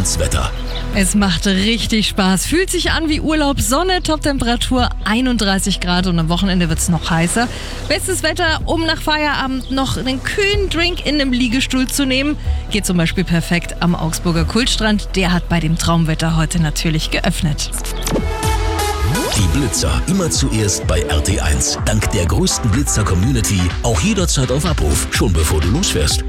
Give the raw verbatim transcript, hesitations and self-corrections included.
eins Wetter. Es macht richtig Spaß. Fühlt sich an wie Urlaub, Sonne, Toptemperatur einunddreißig Grad und am Wochenende wird es noch heißer. Bestes Wetter, um nach Feierabend noch einen kühlen Drink in einem Liegestuhl zu nehmen. Geht zum Beispiel perfekt am Augsburger Kultstrand. Der hat bei dem Traumwetter heute natürlich geöffnet. Die Blitzer immer zuerst bei R T eins. Dank der größten Blitzer-Community auch jederzeit auf Abruf, schon bevor du losfährst.